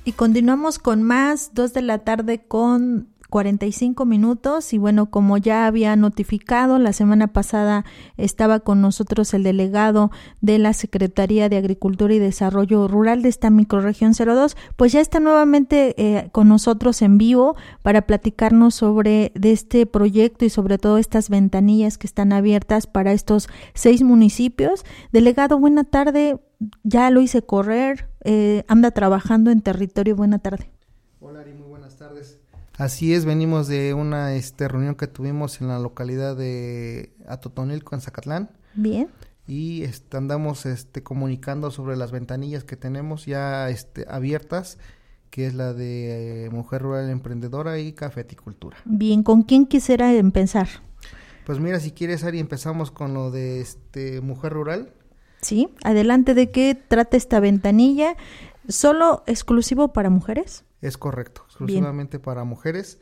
Y continuamos con más, 2 de la tarde con 45 minutos y bueno, como ya había notificado, la semana pasada estaba con nosotros el delegado de la Secretaría de Agricultura y Desarrollo Rural de esta microrregión 02, pues ya está nuevamente con nosotros en vivo para platicarnos sobre de este proyecto y sobre todo estas ventanillas que están abiertas para estos 6 municipios. Delegado, buena tarde, ya lo hice correr, anda trabajando en territorio, buena tarde. Hola Ari, muy buenas tardes. Así es, venimos de una reunión que tuvimos en la localidad de Atotonilco, en Zacatlán. Bien. Y andamos comunicando sobre las ventanillas que tenemos ya abiertas, que es la de Mujer Rural Emprendedora y Cafeticultura. Bien, ¿con quién quisiera empezar? Pues mira, si quieres, Ari, empezamos con lo de Mujer Rural. Sí, adelante. ¿De qué trata esta ventanilla? ¿Solo exclusivo para mujeres? Es correcto, exclusivamente Bien. para mujeres.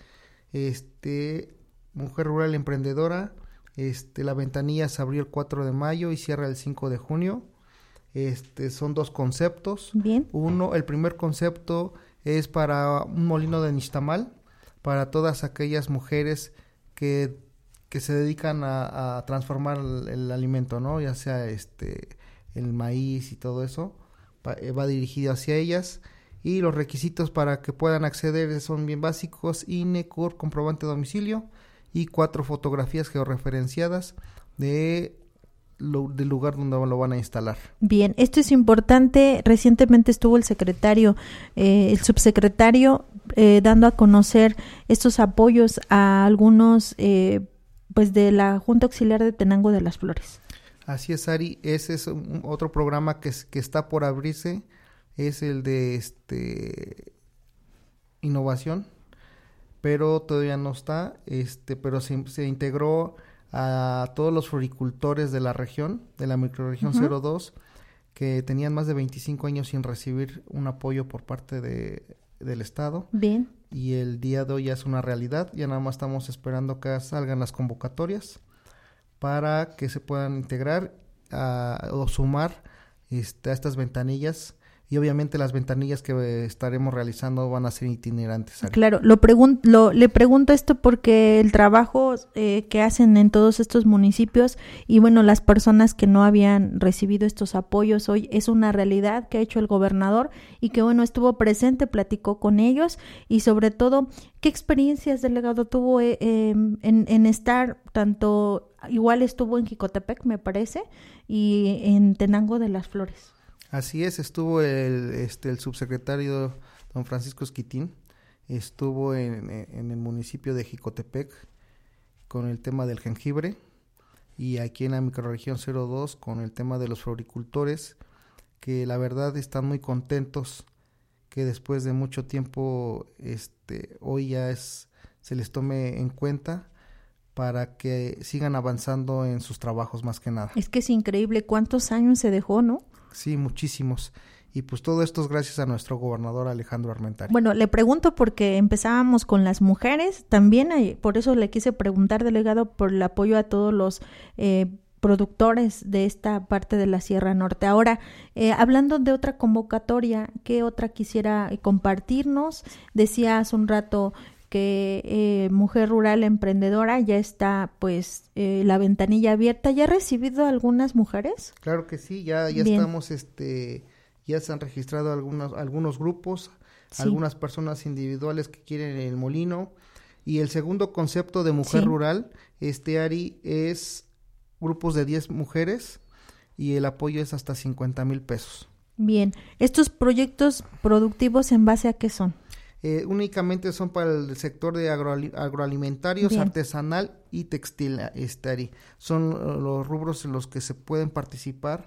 Mujer Rural Emprendedora, la ventanilla se abrió el 4 de mayo y cierra el 5 de junio. Son 2 conceptos. Bien. El primer concepto es para un molino de nixtamal, para todas aquellas mujeres que se dedican a transformar el alimento, ¿no? Ya sea el maíz y todo eso, va dirigido hacia ellas. Y los requisitos para que puedan acceder son bien básicos: INE, CURP, comprobante de domicilio y 4 fotografías georreferenciadas del lugar donde lo van a instalar. Bien, esto es importante. Recientemente estuvo el subsecretario dando a conocer estos apoyos a algunos pues de la Junta Auxiliar de Tenango de las Flores. Así es, Ari, ese es otro programa que está por abrirse. Es el de innovación, pero todavía no está, pero se integró a todos los floricultores de la región, de la microrregión 02, que tenían más de 25 años sin recibir un apoyo por parte del Estado. Bien. Y el día de hoy ya es una realidad, ya nada más estamos esperando que salgan las convocatorias para que se puedan integrar o sumar a estas ventanillas. Y obviamente las ventanillas que estaremos realizando van a ser itinerantes. Ari. Claro, le pregunto esto porque el trabajo que hacen en todos estos municipios y bueno, las personas que no habían recibido estos apoyos hoy es una realidad que ha hecho el gobernador y que bueno, estuvo presente, platicó con ellos y sobre todo, ¿qué experiencias, delegado, tuvo en estar tanto, igual estuvo en Jicotepec, me parece, y en Tenango de las Flores? Así es, estuvo el subsecretario don Francisco Esquitín, estuvo en el municipio de Jicotepec con el tema del jengibre y aquí en la microrregión 02 con el tema de los floricultores, que la verdad están muy contentos que después de mucho tiempo hoy ya se les tome en cuenta para que sigan avanzando en sus trabajos más que nada. Es que es increíble cuántos años se dejó, ¿no? Sí, muchísimos. Y pues todo esto es gracias a nuestro gobernador Alejandro Armentari. Bueno, le pregunto porque empezábamos con las mujeres, también por eso le quise preguntar, delegado, por el apoyo a todos los productores de esta parte de la Sierra Norte. Ahora, hablando de otra convocatoria, ¿qué otra quisiera compartirnos? Decía hace un rato que Mujer Rural Emprendedora ya está pues la ventanilla abierta. ¿Ya ha recibido algunas mujeres? Claro que sí, ya estamos, ya se han registrado algunos grupos, sí. Algunas personas individuales que quieren el molino. Y el segundo concepto de Mujer Rural, Ari, es grupos de 10 mujeres y el apoyo es hasta 50,000 pesos. Bien, ¿estos proyectos productivos en base a qué son? Únicamente son para el sector de agroalimentarios, bien, artesanal y textil, Ari. Son los rubros en los que se pueden participar